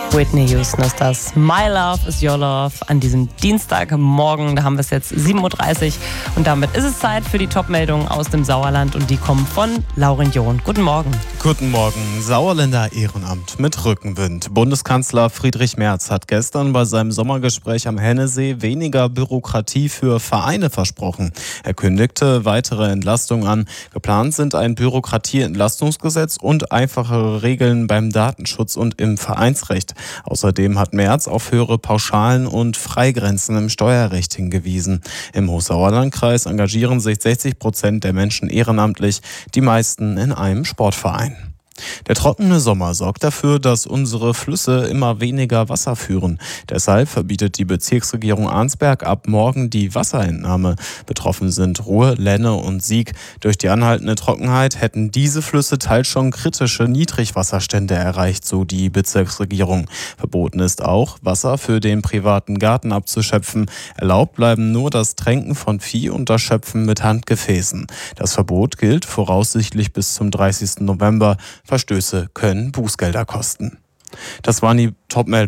Whitney Houston ist das. My Love is Your Love an diesem Dienstagmorgen. Da haben wir es jetzt 7.30 Uhr und damit ist es Zeit für die Top-Meldungen aus dem Sauerland und die kommen von Lauren John. Guten Morgen. Guten Morgen. Sauerländer Ehrenamt mit Rückenwind. Bundeskanzler Friedrich Merz hat gestern bei seinem Sommergespräch am Hennesee weniger Bürokratie für Vereine versprochen. Er kündigte weitere Entlastungen an. Geplant sind ein Bürokratieentlastungsgesetz und einfachere Regeln beim Datenschutz und im Vereinsrecht. Außerdem hat Merz auf höhere Pauschalen und Freigrenzen im Steuerrecht hingewiesen. Im Hochsauerlandkreis engagieren sich 60% der Menschen ehrenamtlich, die meisten in einem Sportverein. Der trockene Sommer sorgt dafür, dass unsere Flüsse immer weniger Wasser führen. Deshalb verbietet die Bezirksregierung Arnsberg ab morgen die Wasserentnahme. Betroffen sind Ruhr, Lenne und Sieg. Durch die anhaltende Trockenheit hätten diese Flüsse teils schon kritische Niedrigwasserstände erreicht, so die Bezirksregierung. Verboten ist auch, Wasser für den privaten Garten abzuschöpfen. Erlaubt bleiben nur das Tränken von Vieh und das Schöpfen mit Handgefäßen. Das Verbot gilt voraussichtlich bis zum 30. November. Verstöße können Bußgelder kosten. Das waren die Top-Meldungen.